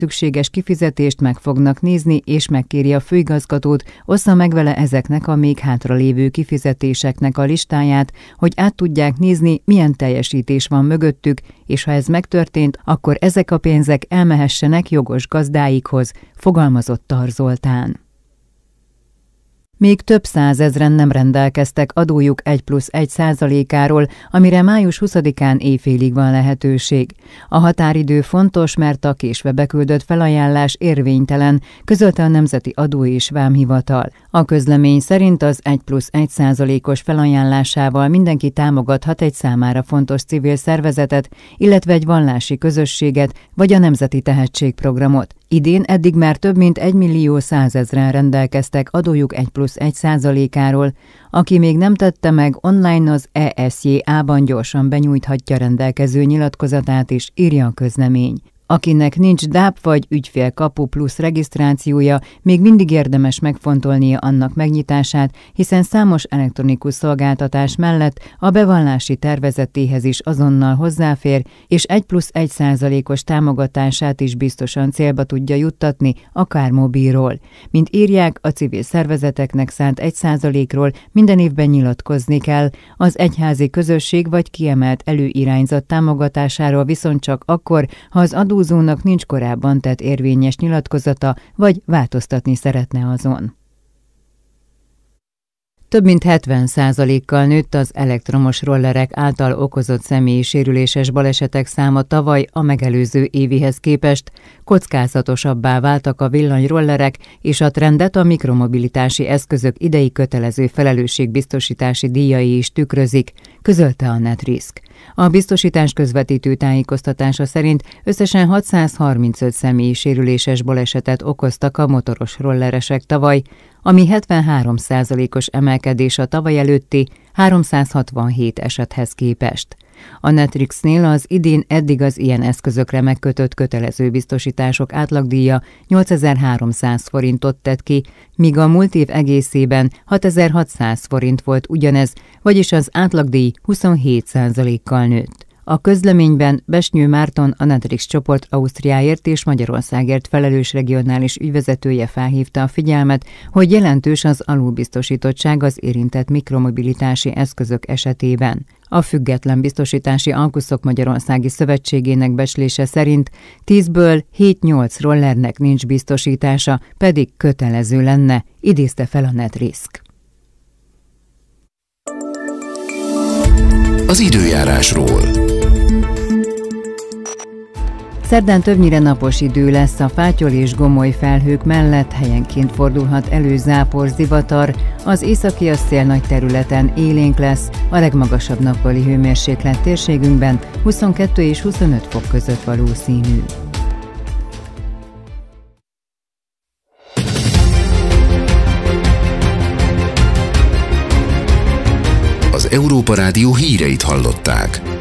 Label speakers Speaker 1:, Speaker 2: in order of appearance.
Speaker 1: szükséges kifizetést meg fognak nézni, és megkéri a főigazgatót, ossza meg vele ezeknek a még hátralévő kifizetéseknek a listáját, hogy át tudják nézni, milyen teljesítés van mögöttük, és ha ez megtörtént, akkor ezek a pénzek elmehessenek jogos gazdáikhoz, fogalmazott Tar Zoltán. Még több százezren nem rendelkeztek adójuk 1+1%-áról, amire május 20-án éjfélig van lehetőség. A határidő fontos, mert a késve beküldött felajánlás érvénytelen, közölte a Nemzeti Adó és Vámhivatal. A közlemény szerint az 1+1%-os felajánlásával mindenki támogathat egy számára fontos civil szervezetet, illetve egy vallási közösséget vagy a Nemzeti Tehetségprogramot. Idén eddig már több mint 1.100.000 rendelkeztek adójuk 1+1%-áról. Aki még nem tette meg, online az ESJA-ban gyorsan benyújthatja rendelkező nyilatkozatát is, írja a közlemény. Akinek nincs DAP vagy ügyfélkapu plusz regisztrációja, még mindig érdemes megfontolnia annak megnyitását, hiszen számos elektronikus szolgáltatás mellett a bevallási tervezetéhez is azonnal hozzáfér, és 1+1%-os támogatását is biztosan célba tudja juttatni, akár mobilról. Mint írják, a civil szervezeteknek szánt 1%-ról minden évben nyilatkozni kell, az egyházi közösség vagy kiemelt előirányzat támogatásáról viszont csak akkor, ha az adózónak nincs korábban tett érvényes nyilatkozata, vagy változtatni szeretne azon. Több mint 70%-kal nőtt az elektromos rollerek által okozott személyi sérüléses balesetek száma tavaly a megelőző évihez képest, kockázatosabbá váltak a villanyrollerek, és a trendet a mikromobilitási eszközök idei kötelező felelősségbiztosítási díjai is tükrözik, közölte a NetRisk. A biztosítás közvetítő tájékoztatása szerint összesen 635 személyi sérüléses balesetet okoztak a motoros rolleresek tavaly, ami 73%-os emelkedés a tavaly előtti 367 esethez képest. A NetRisknél az idén eddig az ilyen eszközökre megkötött kötelező biztosítások átlagdíja 8300 forintot tett ki, míg a múlt év egészében 6600 forint volt ugyanez, vagyis az átlagdíj 27%-kal nőtt. A közleményben Besnyő Márton, a NetRisk csoport Ausztriáért és Magyarországért felelős regionális ügyvezetője felhívta a figyelmet, hogy jelentős az alulbiztosítottság az érintett mikromobilitási eszközök esetében. A Független Biztosítási Alkuszok Magyarországi Szövetségének becslése szerint 10-ből 7-8 rollernek nincs biztosítása, pedig kötelező lenne, idézte fel a NetRisk.
Speaker 2: Az időjárásról.
Speaker 1: Szerdán többnyire napos idő lesz, a fátyol és gomoly felhők mellett helyenként fordulhat elő zápor, zivatar, az északi szél nagy területen élénk lesz, a legmagasabb nappali hőmérséklet térségünkben 22 és 25 fok között valószínű.
Speaker 2: Az Európa Rádió híreit hallották.